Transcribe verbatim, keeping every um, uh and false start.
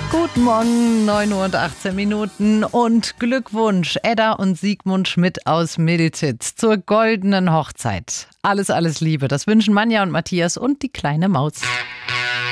Guten Morgen, neun Uhr und achtzehn Minuten und Glückwunsch Edda und Sigmund Schmidt aus Milzitz zur goldenen Hochzeit. Alles, alles Liebe, das wünschen Manja und Matthias und die kleine Maus.